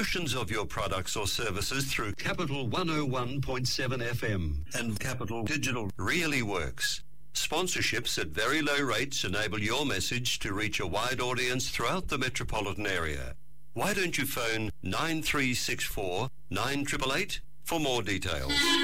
promotions of your products or services through Capital 101.7 FM and Capital Digital really works. Sponsorships at very low rates enable your message to reach a wide audience throughout the metropolitan area. Why don't you phone 9364 9888 for more details?